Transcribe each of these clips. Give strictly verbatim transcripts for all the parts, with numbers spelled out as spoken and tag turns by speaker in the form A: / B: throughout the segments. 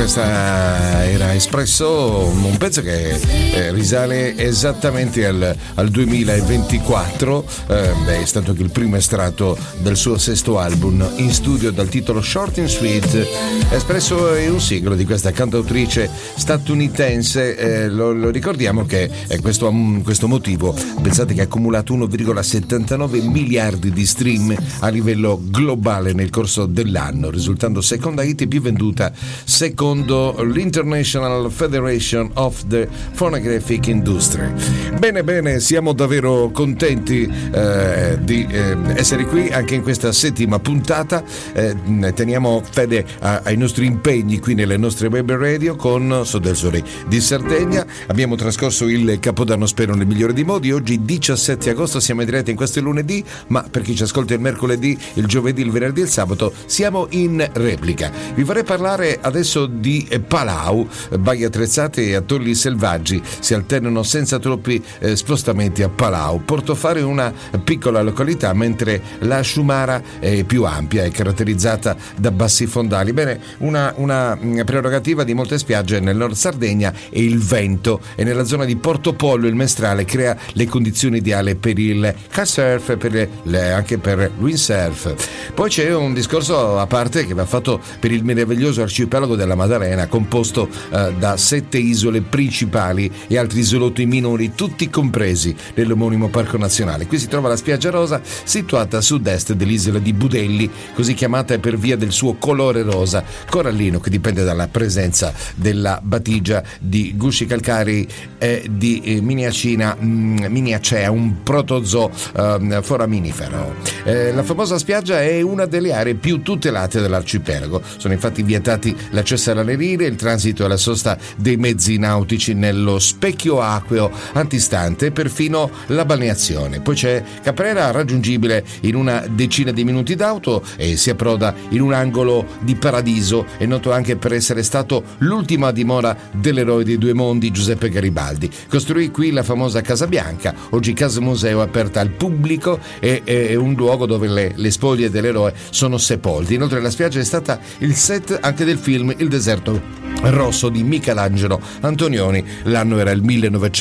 A: questa era Espresso, un pezzo che eh, risale esattamente al, al duemilaventiquattro, eh, beh, è stato anche il primo estratto del suo sesto album in studio dal titolo Short and Sweet. Espresso è un singolo di questa cantautrice statunitense, eh, lo, lo ricordiamo che è questo, um, questo motivo, pensate che ha accumulato uno virgola settantanove miliardi di stream a livello globale nel corso dell'anno, risultando seconda hit più venduta secondo l'International Federation of the Phonographic Industry. Bene bene, siamo davvero contenti eh, di eh, essere qui anche in questa settima puntata. Eh, teniamo fede a, ai nostri impegni qui nelle nostre web radio con So del Sole di Sardegna. Abbiamo trascorso il Capodanno, spero nel migliore dei modi. Oggi diciassette agosto, siamo in diretta in questo lunedì, ma per chi ci ascolta il mercoledì, il giovedì, il venerdì e il sabato siamo in replica. Vi vorrei parlare adesso di Palau. Baie attrezzate e atolli selvaggi si alternano senza troppi eh, spostamenti a Palau. Portofare è una piccola località, mentre la Sciumara è più ampia e caratterizzata da bassi fondali. Bene, una, una prerogativa di molte spiagge nel nord Sardegna è il vento, e nella zona di Portopollo il mestrale crea le condizioni ideali per il kitesurf e per le, le, anche per il windsurf. Poi c'è un discorso a parte che va fatto per il meraviglioso arcipelago della Maddalena, composto eh, da sette isole principali e altri isolotti minori, tutti compresi nell'omonimo parco nazionale. Qui si trova la spiaggia rosa, situata a sud-est dell'isola di Budelli, così chiamata per via del suo colore rosa corallino, che dipende dalla presenza della batigia di gusci calcarei e di eh, miniacina mh, miniacea, un protozoo eh, foraminifero. Eh, la famosa spiaggia è una delle aree più tutelate dell'arcipelago. Sono infatti vietati l'accesso alle rive, il transito e la sosta dei mezzi nautici nello specchio acqueo antistante e perfino la balneazione. Poi c'è Caprera, raggiungibile in una decina di minuti d'auto, e si approda in un angolo di paradiso. È noto anche per essere stato l'ultima dimora dell'eroe dei due mondi Giuseppe Garibaldi. Costruì qui la famosa Casa Bianca, oggi casa museo aperta al pubblico, e è un luogo dove le, le spoglie dell'eroe sono sepolte. Inoltre la spiaggia è stata il set anche del film Il deserto rosso di Michelangelo Antonioni. L'anno era il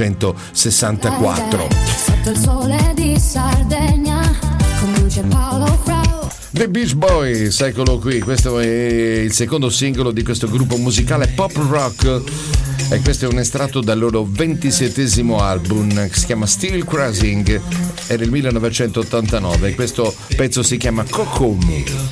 A: millenovecentosessantaquattro.
B: Sotto il sole di Sardegna conduce Paolo Frau.
A: The Beach Boys, eccolo qui. Questo è il secondo singolo di questo gruppo musicale pop rock, e questo è un estratto dal loro ventisettesimo album che si chiama Still Cruising, è del millenovecentottantanove. Questo pezzo si chiama Cocoon.